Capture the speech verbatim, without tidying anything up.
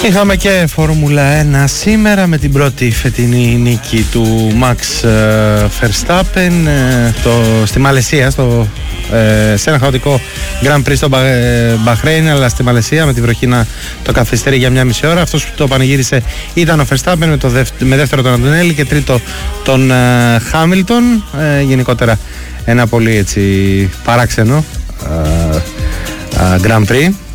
Είχαμε και Φόρμουλα ένα σήμερα με την πρώτη φετινή νίκη του Max Verstappen το, στη Μαλαισία, στο, ε, σε ένα χαοτικό Grand Prix στο Μπαχρέιν, αλλά στη Μαλαισία με τη βροχή να το καθυστερεί για μια μισή ώρα. Αυτός που το πανηγύρισε ήταν ο Verstappen με, το δευ, με δεύτερο τον Αντωνέλη και τρίτο τον Χάμιλτον. Ε, γενικότερα ένα πολύ έτσι παράξενο ε, ε, Grand Prix.